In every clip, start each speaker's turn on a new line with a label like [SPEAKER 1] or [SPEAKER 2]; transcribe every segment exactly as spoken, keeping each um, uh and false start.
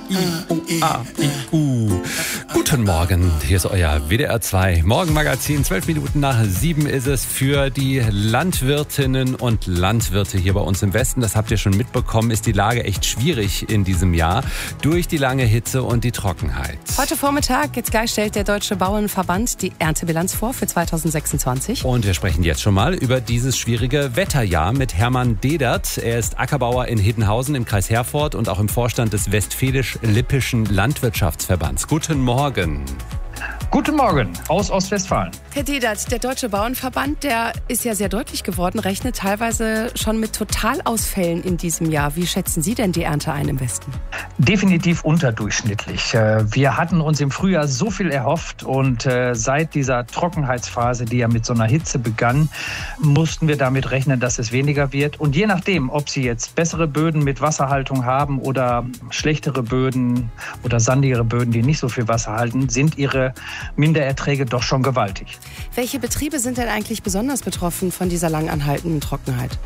[SPEAKER 1] I, U, A, I, U. Guten Morgen, hier ist euer W D R zwei Morgenmagazin. Zwölf Minuten nach sieben ist es für die Landwirtinnen und Landwirte hier bei uns im Westen. Das habt ihr schon mitbekommen, ist die Lage echt schwierig in diesem Jahr durch die lange Hitze und die Trockenheit.
[SPEAKER 2] Heute Vormittag, jetzt gleich, stellt der Deutsche Bauernverband die Erntebilanz vor für zweitausendsechsundzwanzig.
[SPEAKER 1] Und wir sprechen jetzt schon mal über dieses schwierige Wetterjahr mit Hermann Dedert. Er ist Ackerbauer in Hiddenhausen im Kreis Herford und auch im Vorstand des Westfälisch-Lippischen Landwirtschaftsverbands. Guten Morgen.
[SPEAKER 3] Guten Morgen aus Ostwestfalen.
[SPEAKER 2] Herr Dedert, der Deutsche Bauernverband, der ist ja sehr deutlich geworden, rechnet teilweise schon mit Totalausfällen in diesem Jahr. Wie schätzen Sie denn die Ernte ein im Westen?
[SPEAKER 3] Definitiv unterdurchschnittlich. Wir hatten uns im Frühjahr so viel erhofft und seit dieser Trockenheitsphase, die ja mit so einer Hitze begann, mussten wir damit rechnen, dass es weniger wird. Und je nachdem, ob Sie jetzt bessere Böden mit Wasserhaltung haben oder schlechtere Böden oder sandigere Böden, die nicht so viel Wasser halten, sind Ihre Mindererträge doch schon gewaltig.
[SPEAKER 2] Welche Betriebe sind denn eigentlich besonders betroffen von dieser lang anhaltenden Trockenheit?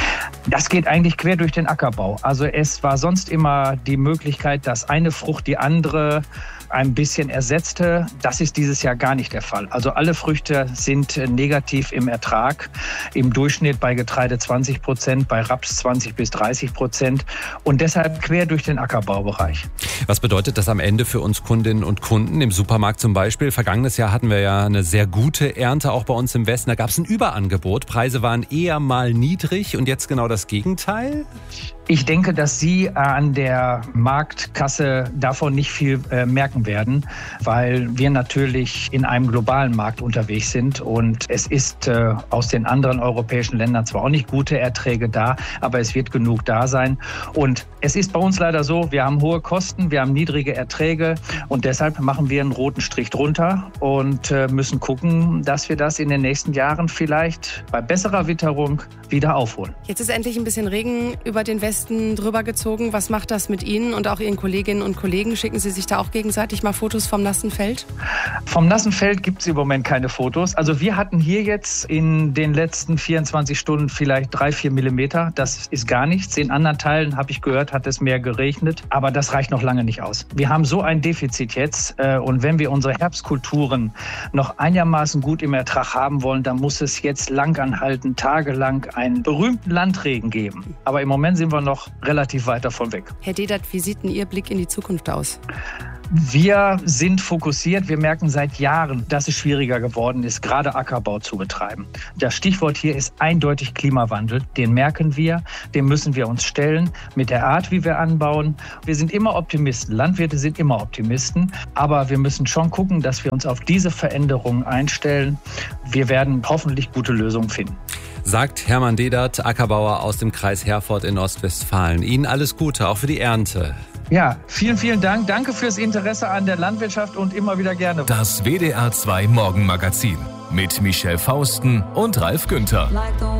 [SPEAKER 3] Das geht eigentlich quer durch den Ackerbau. Also es war sonst immer die Möglichkeit, dass eine Frucht die andere ein bisschen ersetzte. Das ist dieses Jahr gar nicht der Fall. Also alle Früchte sind negativ im Ertrag. Im Durchschnitt bei Getreide zwanzig Prozent, bei Raps zwanzig bis dreißig Prozent und deshalb quer durch den Ackerbaubereich.
[SPEAKER 1] Was bedeutet das am Ende für uns Kundinnen und Kunden im Supermarkt zum Beispiel? Vergangenes Jahr hatten wir ja eine sehr gute Ernte, auch bei uns im Westen. Da gab es ein Überangebot. Preise waren eher mal niedrig und jetzt genau das Gegenteil?
[SPEAKER 3] Ich denke, dass Sie an der Marktkasse davon nicht viel äh, merken werden, weil wir natürlich in einem globalen Markt unterwegs sind und es ist äh, aus den anderen europäischen Ländern zwar auch nicht gute Erträge da, aber es wird genug da sein. Und es ist bei uns leider so, wir haben hohe Kosten, wir haben niedrige Erträge und deshalb machen wir einen roten Strich drunter und äh, müssen gucken, dass wir das in den nächsten Jahren vielleicht bei besserer Witterung wieder aufholen.
[SPEAKER 2] Jetzt ist endlich ein bisschen Regen über den Westen drüber gezogen. Was macht das mit Ihnen und auch Ihren Kolleginnen und Kollegen? Schicken Sie sich da auch gegenseitig mal Fotos vom nassen Feld?
[SPEAKER 3] Vom nassen Feld gibt es im Moment keine Fotos. Also wir hatten hier jetzt in den letzten vierundzwanzig Stunden vielleicht drei, vier Millimeter. Das ist gar nichts. In anderen Teilen, habe ich gehört, hat es mehr geregnet. Aber das reicht noch lange nicht aus. Wir haben so ein Defizit jetzt. Und wenn wir unsere Herbstkulturen noch einigermaßen gut im Ertrag haben wollen, dann muss es jetzt lang anhalten, tagelang einen berühmten Landregen geben. Aber im Moment sind wir noch relativ weit davon weg.
[SPEAKER 2] Herr Dedert, wie sieht denn Ihr Blick in die Zukunft aus?
[SPEAKER 3] Wir sind fokussiert. Wir merken seit Jahren, dass es schwieriger geworden ist, gerade Ackerbau zu betreiben. Das Stichwort hier ist eindeutig Klimawandel. Den merken wir, dem müssen wir uns stellen mit der Art, wie wir anbauen. Wir sind immer Optimisten. Landwirte sind immer Optimisten. Aber wir müssen schon gucken, dass wir uns auf diese Veränderungen einstellen. Wir werden hoffentlich gute Lösungen finden.
[SPEAKER 1] Sagt Hermann Dedert, Ackerbauer aus dem Kreis Herford in Ostwestfalen. Ihnen alles Gute, auch für die Ernte.
[SPEAKER 3] Ja, vielen, vielen Dank. Danke fürs Interesse an der Landwirtschaft und immer wieder gerne.
[SPEAKER 4] Das W D R zwei Morgenmagazin mit Michelle Fausten und Ralf Günther.